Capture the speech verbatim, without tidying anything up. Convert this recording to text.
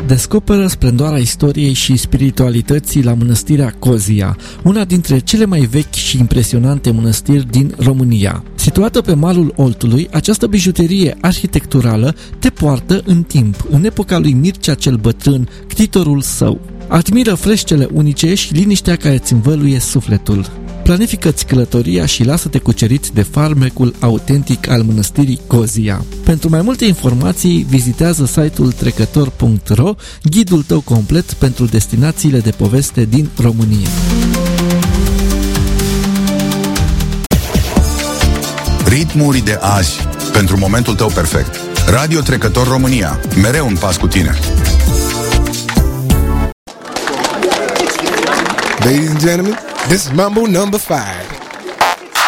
descoperă splendoarea istoriei și spiritualității la mănăstirea Cozia, una dintre cele mai vechi și impresionante mănăstiri din România. Situată pe malul Oltului, această bijuterie arhitecturală te poartă în timp, în epoca lui Mircea cel Bătrân, ctitorul său. Admiră freșcele unice și liniștea care îți învăluie sufletul. Planifică-ți călătoria și lasă-te cucerit de farmecul autentic al mănăstirii Cozia. Pentru mai multe informații, vizitează site-ul trecător punct ro, ghidul tău complet pentru destinațiile de poveste din România. Ritmuri de azi, pentru momentul tău perfect. Radio Trecător România, mereu un pas cu tine. Ladies and gentlemen, this is Mambo number five.